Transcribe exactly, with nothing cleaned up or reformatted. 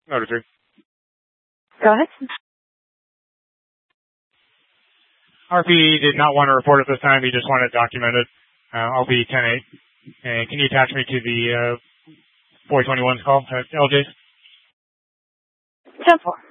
Noted three. Go ahead. R P did not want to report at this time. He just wanted it documented. Uh, I'll be ten eight. And can you attach me to the uh, four twenty-one's call at L J's? ten four.